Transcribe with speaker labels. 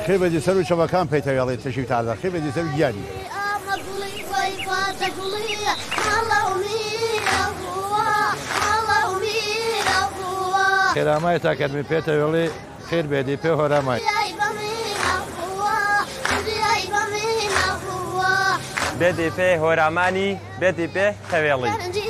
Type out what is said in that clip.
Speaker 1: خێر بێدی سەر و چەوەکان پێیتەوێڵێ تشی تازە خێر بێدی سەر گیانی خێرامای تاکەرمی پێتەوێڵێ خێر بێدی پێ هۆرامای
Speaker 2: بێدی پێ هۆرامانی بێدی پێ تەوێڵی